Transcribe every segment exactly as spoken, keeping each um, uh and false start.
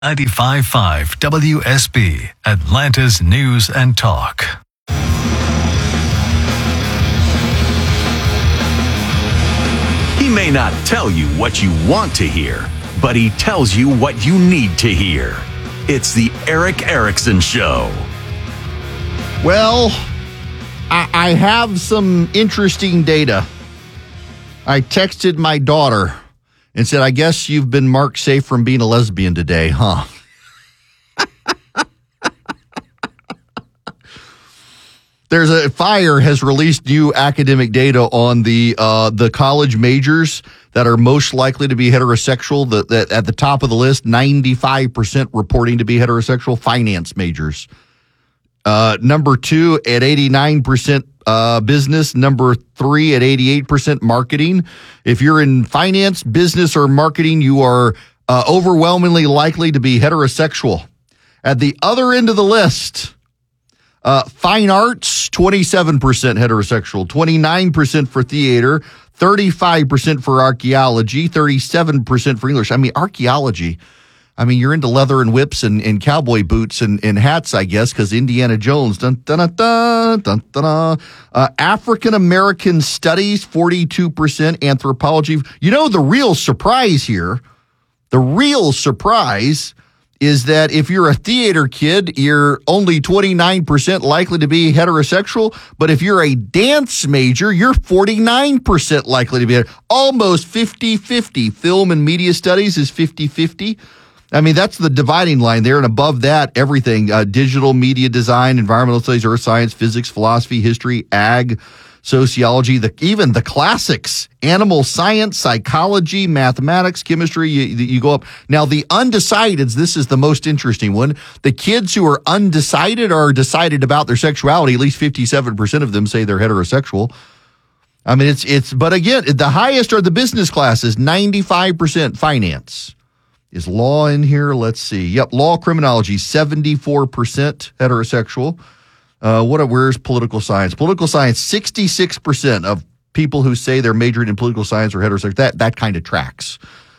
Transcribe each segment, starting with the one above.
ninety-five point five W S B, Atlanta's News and Talk. He may not tell you what you want to hear, but he tells you what you need to hear. It's the Erick Erickson Show. Well, I, I have some interesting data. I texted my daughter and said, I guess you've been marked safe from being a lesbian today, huh? There's a Fire has released new academic data on the uh, the college majors that are most likely to be heterosexual. The, the, at the top of the list, ninety-five percent reporting to be heterosexual. Finance majors. Uh, number two at eighty-nine percent uh, business. Number three at eighty-eight percent marketing. If you're in finance, business, or marketing, you are uh, overwhelmingly likely to be heterosexual. At the other end of the list, uh, fine arts, twenty-seven percent heterosexual, twenty-nine percent for theater, thirty-five percent for archaeology, thirty-seven percent for English. I mean, archaeology. I mean, you're into leather and whips and, and cowboy boots and, and hats, I guess, because Indiana Jones. Dun, dun, dun, dun, dun, dun, dun. Uh, African-American studies, forty-two percent. Anthropology. You know, the real surprise here, the real surprise is that if you're a theater kid, you're only twenty-nine percent likely to be heterosexual. But if you're a dance major, you're forty-nine percent likely to be almost fifty-fifty. Film and media studies is fifty-fifty. I mean, that's the dividing line there. And above that, everything, uh, digital media design, environmental studies, earth science, physics, philosophy, history, ag, sociology, the, even the classics, animal science, psychology, mathematics, chemistry, you, you go up. Now, the undecideds, this is the most interesting one. The kids who are undecided or decided about their sexuality, at least fifty-seven percent of them say they're heterosexual. I mean, it's, it's, but again, the highest are the business classes, ninety-five percent finance. Is law in here? Let's see. Yep, law, criminology, seventy-four percent heterosexual. Uh, what? Where's political science? Political science, sixty-six percent of people who say they're majoring in political science are heterosexual. That that kind of tracks.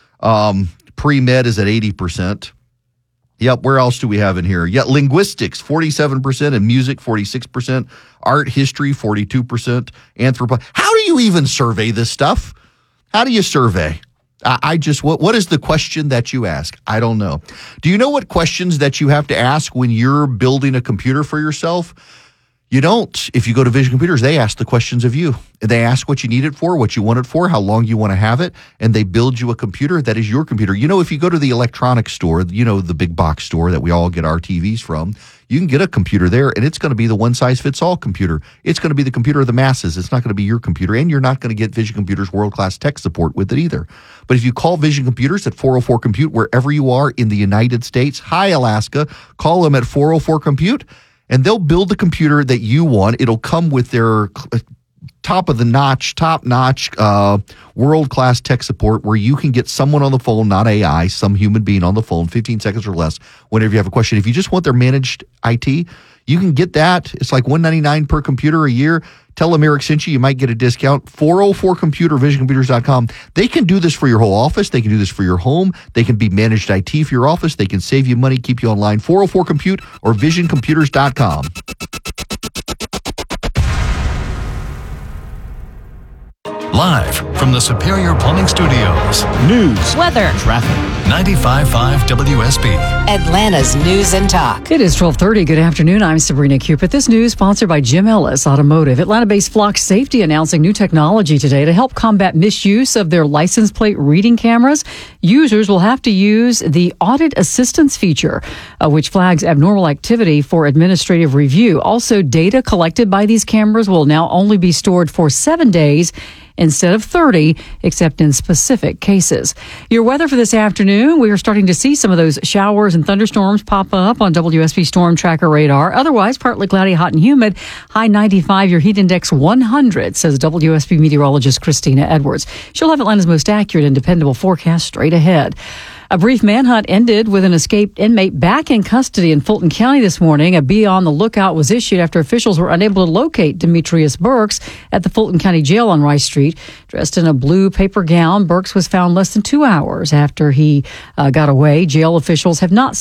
Um, pre-med is at eighty percent. Yep, where else do we have in here? Yeah, linguistics, forty-seven percent, and music, forty-six percent. Art, history, forty-two percent. Anthropology. How do you even survey this stuff? How do you survey? I just, what what is the question that you ask? I don't know. Do you know what questions that you have to ask when you're building a computer for yourself? You don't. If you go to Vision Computers, they ask the questions of you. They ask what you need it for, what you want it for, how long you want to have it, and they build you a computer that is your computer. You know, if you go to the electronics store, you know, the big box store that we all get our T Vs from, you can get a computer there, and it's going to be the one-size-fits-all computer. It's going to be the computer of the masses. It's not going to be your computer, and you're not going to get Vision Computers world-class tech support with it either. But if you call Vision Computers at four oh four compute, wherever you are in the United States, hi, Alaska, call them at four oh four compute, and they'll build the computer that you want. It'll come with their top-of-the-notch, top-notch, uh, world-class tech support where you can get someone on the phone, not A I, some human being on the phone, fifteen seconds or less, whenever you have a question. If you just want their managed I T, you can get that. It's like one hundred ninety-nine dollars per computer a year. Tell them Eric sent you. You might get a discount. four oh four computer, vision computers dot com. They can do this for your whole office. They can do this for your home. They can be managed I T for your office. They can save you money, keep you online. four oh four compute or vision computers dot com. Live from the Superior Plumbing Studios. News, weather, traffic. ninety-five point five W S B. Atlanta's News and Talk. It is twelve thirty. Good afternoon. I'm Sabrina Cupid. This news sponsored by Jim Ellis Automotive. Atlanta-based Flock Safety announcing new technology today to help combat misuse of their license plate reading cameras. Users will have to use the audit assistance feature, uh, which flags abnormal activity for administrative review. Also, data collected by these cameras will now only be stored for seven days instead of thirty, except in specific cases. Your weather for this afternoon, we are starting to see some of those showers and thunderstorms pop up on W S B Storm Tracker radar. Otherwise, partly cloudy, hot and humid. High ninety-five, your heat index one hundred, says W S B meteorologist Christina Edwards. She'll have Atlanta's most accurate and dependable forecast straight ahead. A brief manhunt ended with an escaped inmate back in custody in Fulton County this morning. A be on the lookout was issued after officials were unable to locate Demetrius Burks at the Fulton County Jail on Rice Street. Dressed in a blue paper gown, Burks was found less than two hours after he uh, got away. Jail officials have not